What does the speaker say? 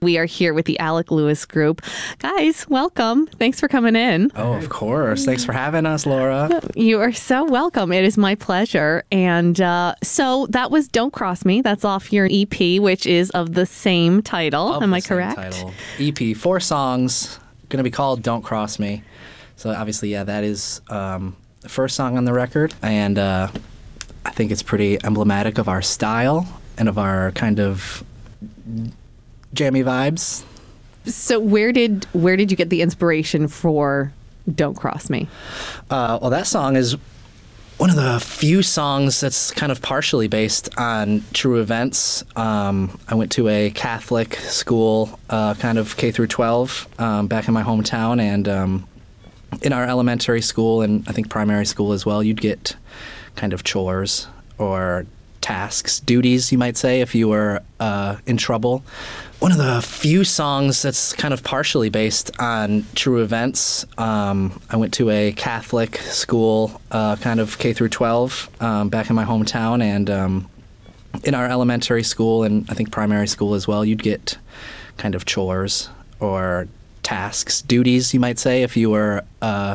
We are here with the Alec Lewis Group. Guys, welcome. Thanks for coming in. Oh, of course. Thanks for having us, Laura. You are so welcome. It is my pleasure. And so that was Don't Cross Me. That's off your EP, which is of the same title. Am I correct? Title. EP, 4 songs, going to be called Don't Cross Me. So obviously, yeah, that is the first song on the record. And I think it's pretty emblematic of our style and of our kind of jammy vibes. So where did you get the inspiration for Don't Cross Me? Well, that song is one of the few songs that's kind of partially based on true events. I went to a Catholic school, kind of K through 12, back in my hometown, and in our elementary school and I think primary school as well, you'd get kind of chores or tasks, duties, you might say, if you were in trouble. One of the few songs that's kind of partially based on true events. I went to a Catholic school, kind of K through 12, back in my hometown, and in our elementary school and I think primary school as well, you'd get kind of chores or tasks, duties, you might say, if you were